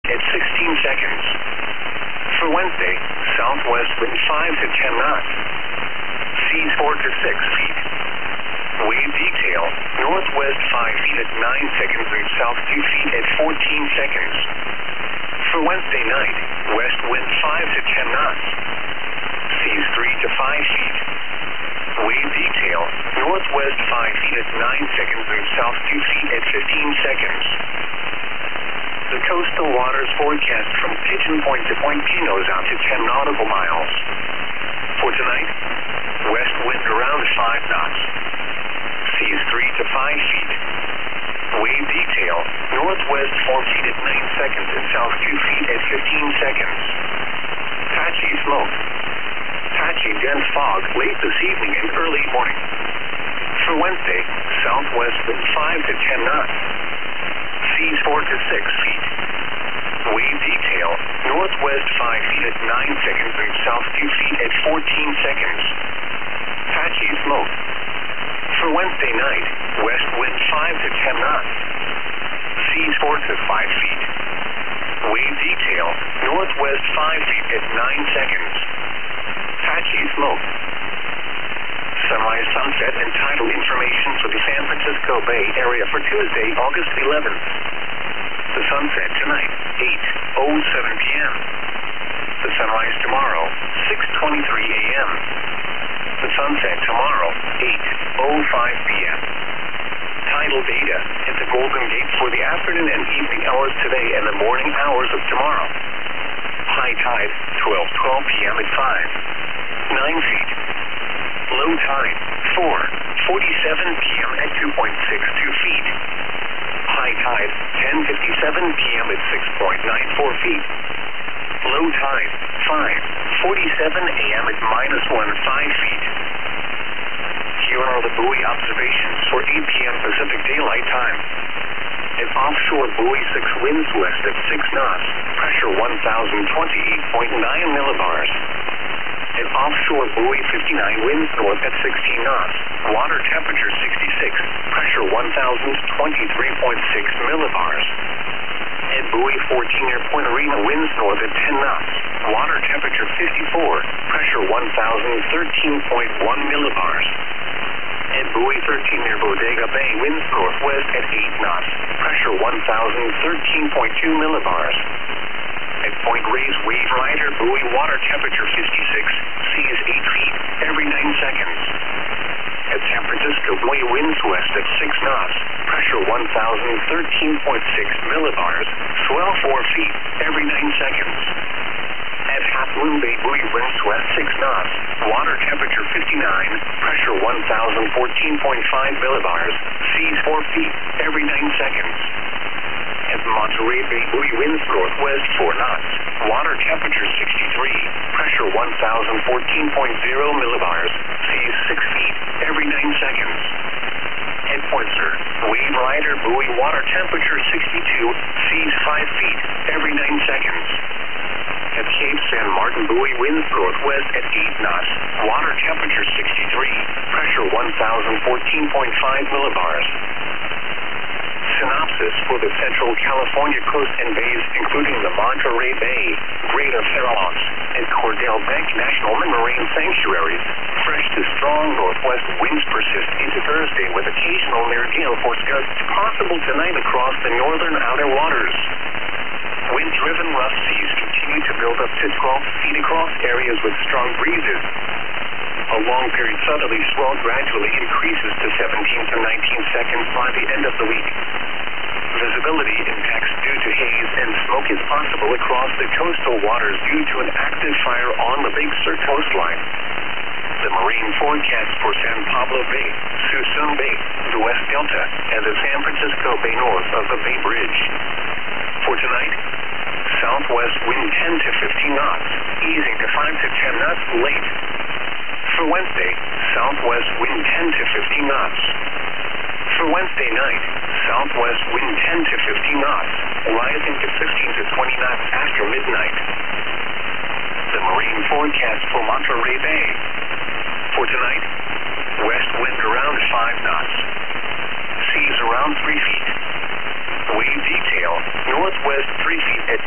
at 16 seconds. For Wednesday, southwest wind 5 to 10 knots. Seas 4 to 6 feet. Wave detail, northwest 5 feet at 9 seconds and south 2 feet at 14 seconds. For Wednesday night, west wind 5 to 10 knots. Seas 3 to 5 feet. Wave detail, northwest 5 feet at 9 seconds and south 2 feet at 15 seconds. The coastal waters forecast from Pigeon Point to Point Pinos out to 10 nautical miles. For tonight, west wind around 5 knots. Seas 3 to 5 feet. Wave detail, northwest 4 feet at 9 seconds and south 2 feet at 15 seconds. Patchy smoke. Patchy dense fog late this evening and early morning. For Wednesday, southwest wind 5 to 10 knots. Seas 4 to 6 feet. Wave detail, northwest 5 feet at 9 seconds and south 2 feet at 14 seconds. Patchy smoke. For Wednesday night, west wind 5 to 10 knots. Seas 4 to 5 feet. Wave detail, northwest 5 feet at 9 seconds. Patchy smoke. Sunrise, sunset, and tidal information for the San Francisco Bay Area for Tuesday, August 11th. The sunset tonight, 8:07 p.m. The sunrise tomorrow, 6:23 a.m. The sunset tomorrow, 8:05 p.m. Tidal data at the Golden Gate for the afternoon and evening hours today and the morning hours of tomorrow. High tide, 12:12 p.m. at 9 feet. Low tide, 4:47 p.m. at 2.62 feet. High tide, 10:57 p.m. at 6.94 feet. Low tide, 5:47 a.m. at -15 feet. Here are the buoy observations for 8 p.m. Pacific Daylight Time. An offshore buoy 6 winds west at 6 knots, pressure 1,028.9 millibars. An offshore buoy 59 winds north at 16 knots, water temperature 66, pressure 1,023.6 millibars. At buoy 14 near Point Arena winds north at 10 knots, water temperature 54, pressure 1,013.1 millibars. At buoy 13 near Bodega Bay winds northwest at 8 knots, pressure 1,013.2 millibars. At Point Reyes Wave Rider buoy water temperature 56, seas 8 feet every 9 seconds. At San Francisco buoy winds west at 6 knots, pressure 1,013.6 millibars, swell 4 feet every 9 seconds. At Half Moon Bay buoy winds west 6 knots, water temperature 59, pressure 1,014.5 millibars, seas 4 feet every 9 seconds. At Monterey Bay buoy winds northwest 4 knots, water temperature 63, pressure 1,014.0 millibars, seas 6 feet every 9 seconds. At Point Sur, Wave Rider buoy water temperature 62, seas 5 feet every 9 seconds. At Cape San Martin buoy winds northwest at 8 knots, water temperature 63, pressure 1,014.5 millibars. Synopsis for the Central California coast and bays, including the Monterey Bay, Greater Farallones, and Cordell Bank National Marine Sanctuaries. Fresh to strong northwest winds persist into Thursday with occasional near gale force gusts possible tonight across the northern outer waters. Wind-driven rough seas continue to build up to 12 feet across areas with strong breezes. A long-period southerly swell gradually increases to 17 to 19 seconds by the end of the week. Visibility impacts due to haze and smoke is possible across the coastal waters due to an active fire on the Big Sur coastline. The marine forecast for San Pablo Bay, Suisun Bay, the West Delta, and the San Francisco Bay north of the Bay Bridge. For tonight, southwest wind 10 to 15 knots, easing to 5 to 10 knots late. For Wednesday, southwest wind 10 to 15 knots. For Wednesday night, southwest wind 10 to 15 knots, rising to 15 to 20 knots after midnight. The marine forecast for Monterey Bay. For tonight, west wind around 5 knots. Seas around 3 feet. Wave detail, northwest 3 feet at